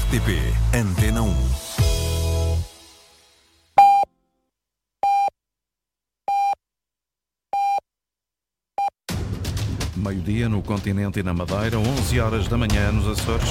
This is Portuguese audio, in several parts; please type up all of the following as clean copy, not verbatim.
RTP Antena 1. Meio-dia no continente e na Madeira, 11 horas da manhã nos Açores.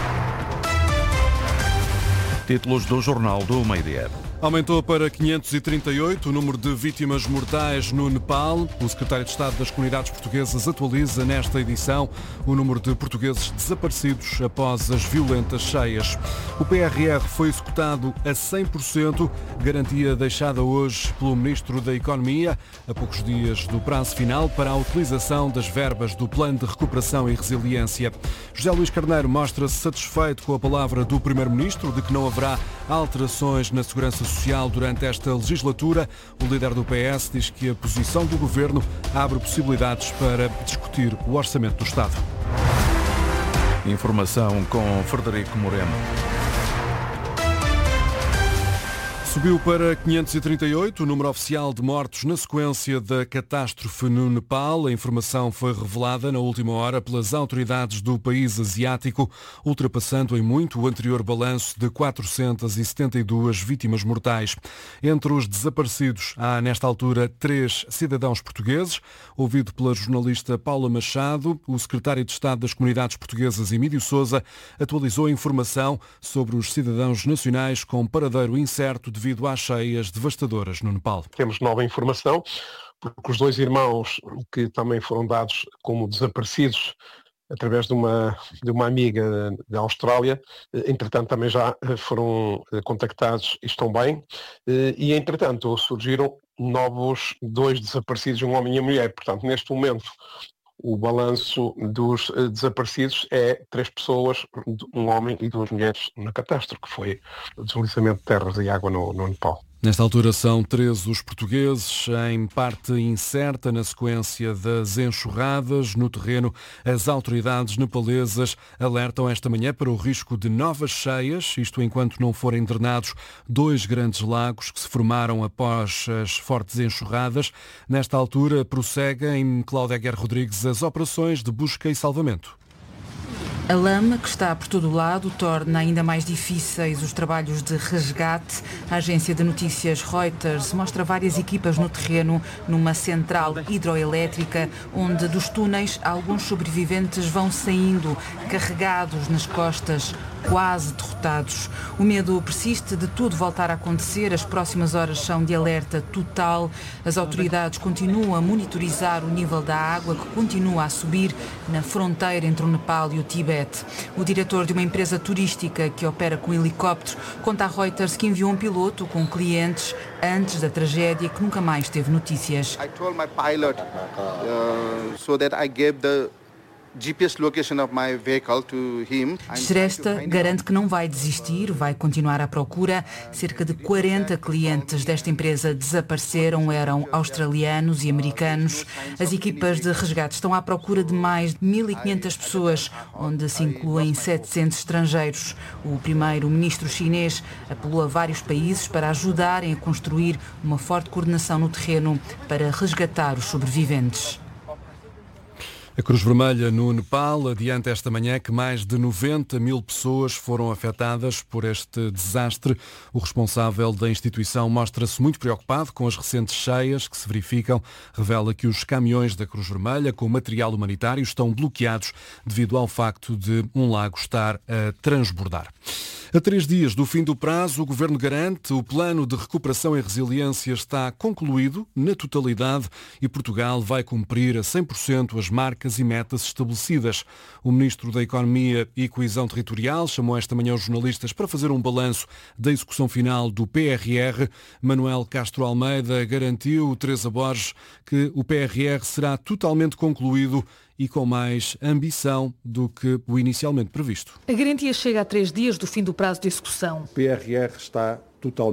Títulos do Jornal do Meio-Dia. Aumentou para 538 o número de vítimas mortais no Nepal. O secretário de Estado das Comunidades Portuguesas atualiza nesta edição o número de portugueses desaparecidos após as violentas cheias. O PRR foi executado a 100%, garantia deixada hoje pelo Ministro da Economia, a poucos dias do prazo final para a utilização das verbas do Plano de Recuperação e Resiliência. José Luís Carneiro mostra-se satisfeito com a palavra do Primeiro-Ministro de que não haverá alterações na segurança social durante esta legislatura. O líder do PS diz que a posição do Governo abre possibilidades para discutir o Orçamento do Estado. Informação com Frederico Moreno. Subiu para 538 o número oficial de mortos na sequência da catástrofe no Nepal. A informação foi revelada na última hora pelas autoridades do país asiático, ultrapassando em muito o anterior balanço de 472 vítimas mortais. Entre os desaparecidos há, nesta altura, 3 cidadãos portugueses. Ouvido pela jornalista Paula Machado, o secretário de Estado das Comunidades Portuguesas, Emílio Sousa, atualizou a informação sobre os cidadãos nacionais com paradeiro incerto devido às cheias devastadoras no Nepal. Temos nova informação, porque os 2 irmãos que também foram dados como desaparecidos através de uma amiga da Austrália, entretanto também já foram contactados e estão bem, e entretanto surgiram novos 2 desaparecidos, um homem e uma mulher. Portanto, neste momento, o balanço dos desaparecidos é 3 pessoas, um homem e 2 mulheres na catástrofe, que foi o deslizamento de terras e água no Nepal. Nesta altura são 13 os portugueses, em parte incerta na sequência das enxurradas no terreno. As autoridades nepalesas alertam esta manhã para o risco de novas cheias, isto enquanto não forem drenados 2 grandes lagos que se formaram após as fortes enxurradas. Nesta altura prosseguem, Cláudia Aguirre Rodrigues, as operações de busca e salvamento. A lama, que está por todo o lado, torna ainda mais difíceis os trabalhos de resgate. A agência de notícias Reuters mostra várias equipas no terreno, numa central hidroelétrica, onde dos túneis alguns sobreviventes vão saindo, carregados nas costas, quase derrotados. O medo persiste de tudo voltar a acontecer. As próximas horas são de alerta total. As autoridades continuam a monitorizar o nível da água, que continua a subir na fronteira entre o Nepal e o Tibete. O diretor de uma empresa turística que opera com helicópteros conta a Reuters que enviou um piloto com clientes antes da tragédia, que nunca mais teve notícias. I told my pilot so that I gave the GPS location of my vehicle to him. Shrestha garante que não vai desistir, vai continuar à procura. Cerca de 40 clientes desta empresa desapareceram, eram australianos e americanos. As equipas de resgate estão à procura de mais de 1.500 pessoas, onde se incluem 700 estrangeiros. O primeiro-ministro chinês apelou a vários países para ajudarem a construir uma forte coordenação no terreno para resgatar os sobreviventes. A Cruz Vermelha no Nepal adianta esta manhã que mais de 90 mil pessoas foram afetadas por este desastre. O responsável da instituição mostra-se muito preocupado com as recentes cheias que se verificam. Revela que os caminhões da Cruz Vermelha com material humanitário estão bloqueados devido ao facto de um lago estar a transbordar. A 3 dias do fim do prazo, o Governo garante o plano de recuperação e resiliência está concluído na totalidade e Portugal vai cumprir a 100% as marcas e metas estabelecidas. O Ministro da Economia e Coesão Territorial chamou esta manhã os jornalistas para fazer um balanço da execução final do PRR. Manuel Castro Almeida garantiu, Teresa Borges, que o PRR será totalmente concluído e com mais ambição do que o inicialmente previsto. A garantia chega a 3 dias do fim do prazo de execução. O PRR está totalmente